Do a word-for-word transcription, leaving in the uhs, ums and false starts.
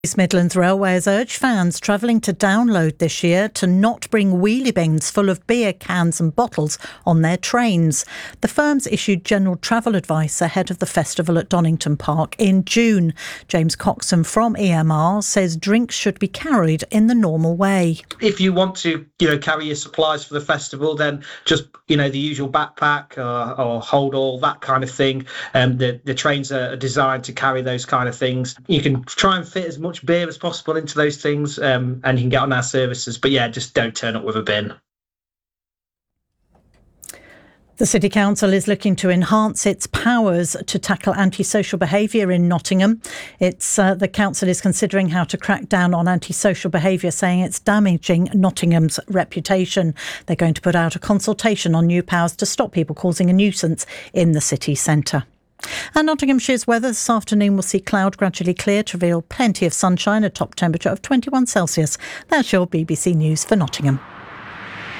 East Midlands Railway has urged fans travelling to Download this year to not bring wheelie bins full of beer cans and bottles on their trains. The firms issued general travel advice ahead of the festival at Donington Park in June. James Coxon from E M R says drinks should be carried in the normal way. If you want to, you know, carry your supplies for the festival, then just, you know, the usual backpack or, or hold all, that kind of thing. Um, the, the trains are designed to carry those kind of things. You can try and fit as much beer as possible into those things, um, and you can get on our services. But yeah, just don't turn up with a bin. The City Council is looking to enhance its powers to tackle antisocial behaviour in Nottingham. It's uh, the council is considering how to crack down on antisocial behaviour, saying it's damaging Nottingham's reputation. They're going to put out a consultation on new powers to stop people causing a nuisance in the city centre. And Nottinghamshire's weather this afternoon will see cloud gradually clear to reveal plenty of sunshine, a top temperature of twenty-one Celsius. That's your B B C News for Nottingham.